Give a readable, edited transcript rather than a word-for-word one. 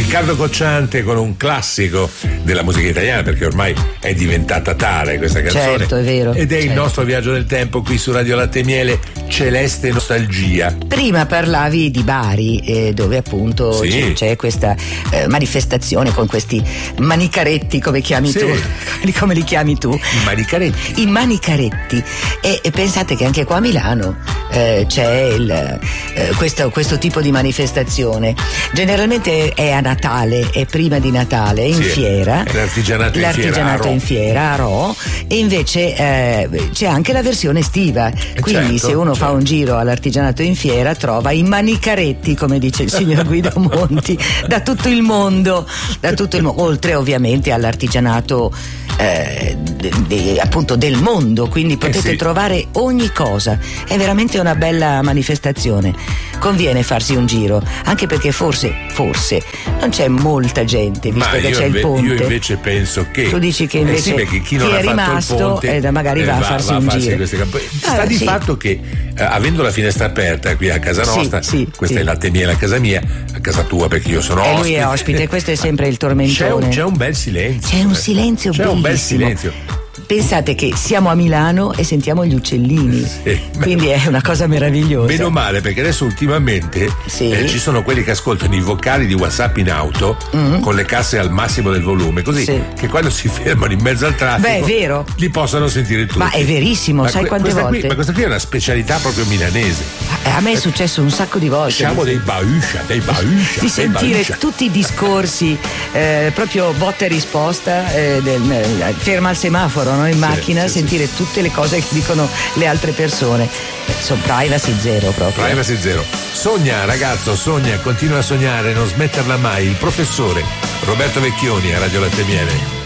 Riccardo Cocciante con un classico della musica italiana, perché ormai è diventata tale questa canzone. Certo, è vero. Ed è il certo. nostro viaggio nel tempo qui su Radio Latte e Miele, Celeste Nostalgia. Prima parlavi di Bari, dove appunto Sì. c'è questa manifestazione con questi manicaretti, come chiami Sì. tu, come li chiami tu? I manicaretti. I manicaretti. E pensate che anche qua a Milano c'è questo tipo di manifestazione. Generalmente è a Natale, è prima di Natale, in Sì, fiera. è l'artigianato in fiera a Rho, e invece c'è anche la versione estiva. Quindi certo, se uno fa certo. un giro all'artigianato in fiera trova i manicaretti, come dice il signor Guido Monti, da tutto il mondo, oltre ovviamente all'artigianato appunto del mondo, quindi potete sì. trovare ogni cosa. È veramente una bella manifestazione, conviene farsi un giro, anche perché forse non c'è molta gente, visto che c'è il ponte. Io invece penso che tu dici che invece sì, perché chi non è ha fatto rimasto il ponte magari va a farsi un giro. Sta di sì. fatto che avendo la finestra aperta qui a casa nostra, questa sì. è Latte e Miele a casa mia, a casa tua perché io sono E ospite. lui è ospite, questo è sempre il tormentone. C'è un bel silenzio. C'è un silenzio C'è un bel bellissimo. silenzio. Pensate che siamo a Milano e sentiamo gli uccellini, quindi è una cosa meravigliosa. Meno male, perché adesso ultimamente ci sono quelli che ascoltano i vocali di WhatsApp in auto con le casse al massimo del volume, così che quando si fermano in mezzo al traffico è vero. li possono sentire tutti. Ma è verissimo, sai quante volte? Ma questa qui è una specialità proprio milanese. A me è successo un sacco di volte. Siamo dei bauscia. Di sentire tutti i discorsi, proprio botta e risposta, ferma al semaforo, no? In macchina, sentire tutte le cose che dicono le altre persone. Sono privacy zero proprio. Privacy zero. Sogna, ragazzo, sogna, continua a sognare, non smetterla mai. Il professore Roberto Vecchioni a Radio Latte e Miele.